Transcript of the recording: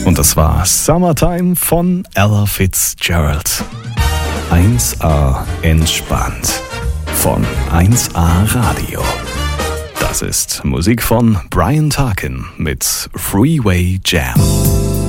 Und das war Summertime von Ella Fitzgerald. 1A entspannt von 1A Radio. Das ist Musik von Brian Tarkin mit Freeway Jam.